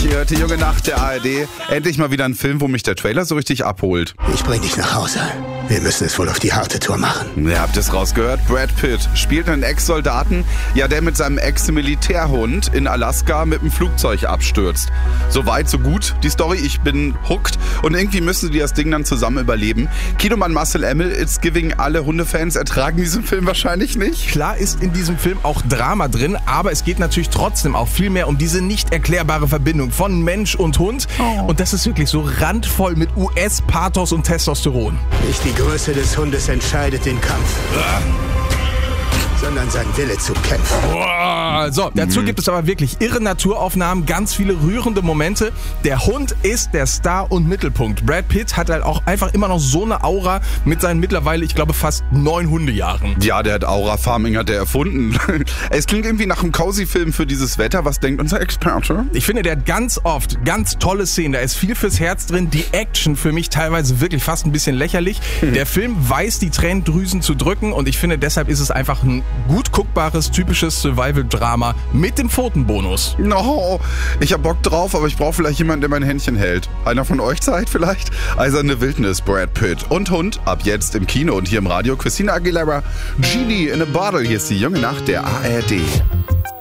Ihr hört die junge Nacht der ARD. Endlich mal wieder ein Film, wo mich der Trailer so richtig abholt. Ich bring dich nach Hause. Wir müssen es wohl auf die harte Tour machen. Ihr habt es rausgehört. Brad Pitt spielt einen Ex-Soldaten, der mit seinem Ex-Militärhund in Alaska mit dem Flugzeug abstürzt. So weit, so gut. Die Story, ich bin hooked. Und irgendwie müssen die das Ding dann zusammen überleben. Kinomann Marcel Emmel, It's Giving, alle Hundefans ertragen diesen Film wahrscheinlich nicht. Klar ist in diesem Film auch Drama drin, aber es geht natürlich trotzdem auch viel mehr um diese nicht erklärbare Verbindung von Mensch und Hund. Und das ist wirklich so randvoll mit US-Pathos und Testosteron. Nicht die Größe des Hundes entscheidet den Kampf, sondern sein Wille zu kämpfen. So, dazu gibt es aber wirklich irre Naturaufnahmen, ganz viele rührende Momente. Der Hund ist der Star und Mittelpunkt. Brad Pitt hat halt auch einfach immer noch so eine Aura mit seinen mittlerweile, ich glaube, fast 9 Hundejahren. Ja, der hat Aura-Farming hat er erfunden. Es klingt irgendwie nach einem Cozy-Film für dieses Wetter. Was denkt unser Experte? Ich finde, der hat ganz oft ganz tolle Szenen. Da ist viel fürs Herz drin. Die Action für mich teilweise wirklich fast ein bisschen lächerlich. Der Film weiß, die Tränendrüsen zu drücken und ich finde, deshalb ist es einfach ein gut guckbares, typisches Survival-Drama mit dem Pfotenbonus. No, ich hab Bock drauf, aber ich brauche vielleicht jemanden, der mein Händchen hält. Einer von euch Zeit vielleicht? Eiserne Wildnis, Brad Pitt und Hund, ab jetzt im Kino und hier im Radio. Christina Aguilera, Genie in a Bottle. Hier ist die junge Nacht der ARD.